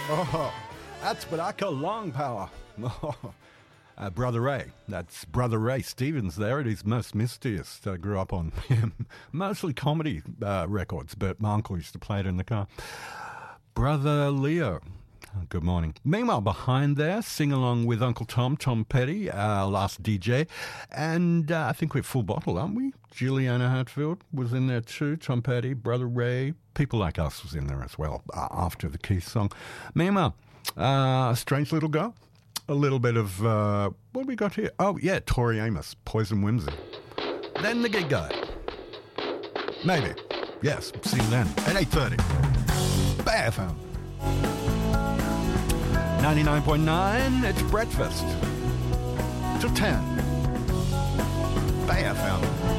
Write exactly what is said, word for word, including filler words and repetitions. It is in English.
Oh, that's Baraka Long Power. Oh, uh, Brother Ray. That's Brother Ray Stevens there at his most mysterious. I grew up on mostly comedy uh, records, but my uncle used to play it in the car. Brother Leo. Good morning. Meanwhile, behind there, sing along with Uncle Tom, Tom Petty, our last D J. And uh, I think we're full bottle, aren't we? Juliana Hatfield was in there too, Tom Petty, Brother Ray. People Like Us was in there as well uh, after the Keith song. Meanwhile, uh, Strange Little Girl. A little bit of, uh, what have we got here? Oh, yeah, Tori Amos, Poison Whimsy. Then the gig guy. Maybe. Yes, see you then at eight thirty. Bay F M. ninety-nine point nine, it's breakfast. Till ten. Bay F M.